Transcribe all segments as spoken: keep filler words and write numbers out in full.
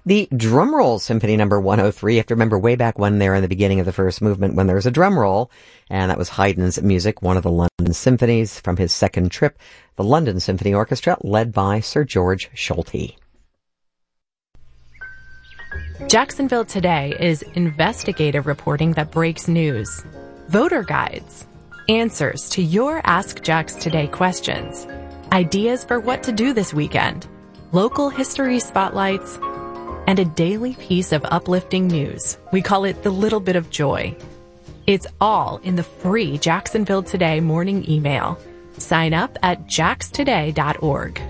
The drum roll Symphony number one oh three. You have to remember way back when there in the beginning of the first movement when there was a drum roll, and that was Haydn's music, one of the London symphonies from his second trip, the London Symphony Orchestra, led by Sir George Solti. Jacksonville Today is investigative reporting that breaks news, voter guides, answers to your Ask Jax Today questions, ideas for what to do this weekend, local history spotlights, and a daily piece of uplifting news. We call it the little bit of joy. It's all in the free Jacksonville Today morning email. Sign up at jax today dot org.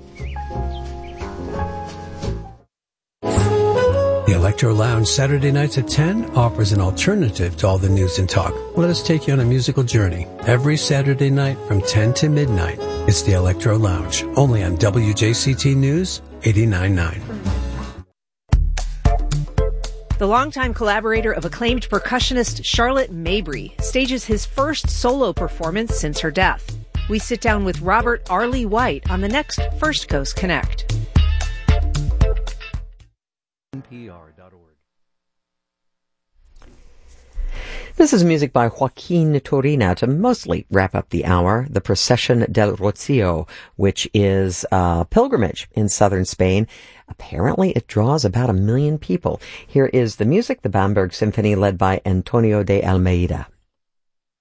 The Electro Lounge Saturday nights at ten offers an alternative to all the news and talk. Let us take you on a musical journey. Every Saturday night from ten to midnight, it's the Electro Lounge, only on W J C T News eighty-nine point nine. The longtime collaborator of acclaimed percussionist Charlotte Mabry stages his first solo performance since her death. We sit down with Robert Arlie White on the next First Coast Connect. N P R dot org. This is music by Joaquin Turina to mostly wrap up the hour, the Procession del Rocío, which is a pilgrimage in southern Spain. Apparently it draws about a million people. Here is the music, the Bamberg Symphony led by Antonio de Almeida.